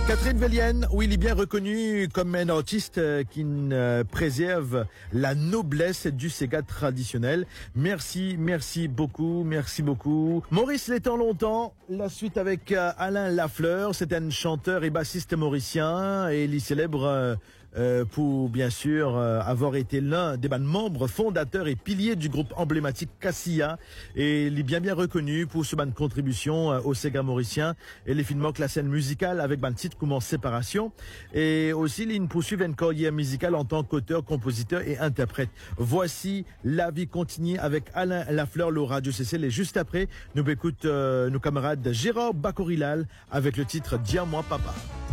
Catherine Vellienne, oui, il est bien reconnu comme un artiste qui préserve la noblesse du Sega traditionnel. Merci beaucoup. Maurice Létang longtemps, la suite avec Alain Lafleur, c'est un chanteur et bassiste mauricien et il est célèbre pour bien sûr avoir été l'un des membres fondateurs et piliers du groupe emblématique Cassia et il est bien reconnu pour ce contribution au Sega mauricien et les films que la scène musicale avec titre comme Séparation et aussi il poursuit une carrière musicale en tant qu'auteur, compositeur et interprète. Voici La vie continue avec Alain Lafleur, le Radio CC et juste après nous écoute nos camarades Gérard Bacorilal avec le titre Dis-moi papa.